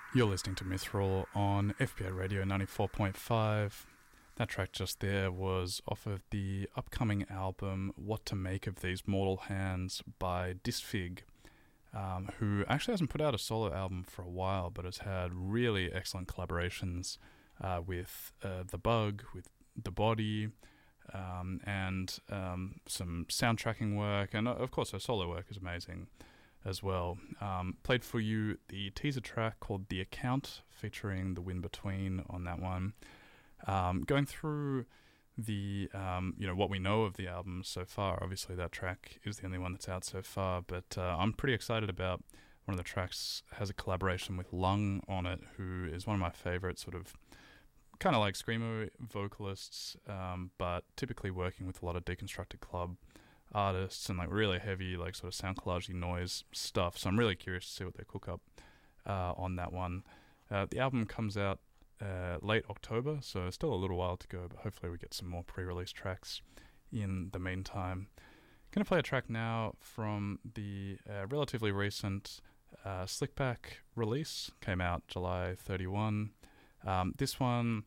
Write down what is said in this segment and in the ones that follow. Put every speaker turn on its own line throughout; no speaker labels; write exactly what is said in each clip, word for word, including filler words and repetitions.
You're listening to Mithril on F B A Radio ninety-four point five. That track just there was off of the upcoming album What to Make of These Mortal Hands by Disfig, um, who actually hasn't put out a solo album for a while, but has had really excellent collaborations uh, with uh, The Bug, with The Body, um, and um, some soundtracking work, and of course her solo work is amazing as well. Um, played for you the teaser track called The Account, featuring The Wind Between on that one. Um, going through the, um, you know, what we know of the album so far, obviously that track is the only one that's out so far, but uh, I'm pretty excited about one of the tracks. Has a collaboration with Lung on it, who is one of my favourite sort of kind of like screamo vocalists, um, but typically working with a lot of Deconstructed Club artists and like really heavy like sort of sound collage noise stuff, so I'm really curious to see what they cook up uh, on that one. Uh, the album comes out uh, late October, so still a little while to go, but hopefully we get some more pre-release tracks in the meantime. Going to play a track now from the uh, relatively recent uh, Slickback release, came out July thirty-first. Um, this one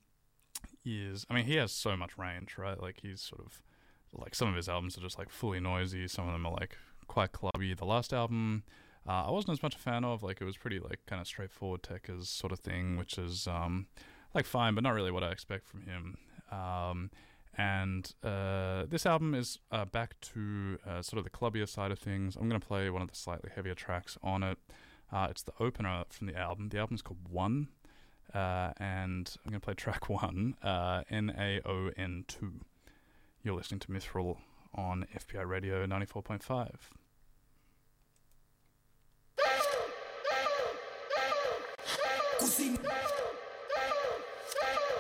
is, I mean, he has so much range, right? Like he's sort of like some of his albums are just like fully noisy, some of them are like quite clubby. The last album uh, I wasn't as much a fan of, like it was pretty like kind of straightforward techers sort of thing, which is um, like fine, but not really what I expect from him. Um, and uh, this album is uh, back to uh, sort of the clubbier side of things. I'm going to play one of the slightly heavier tracks on it. Uh, it's the opener from the album. The album's called One, uh, and I'm going to play track one, uh, N A O N two. You're listening to Mithril on F B I Radio ninety-four point five.
Cozinha.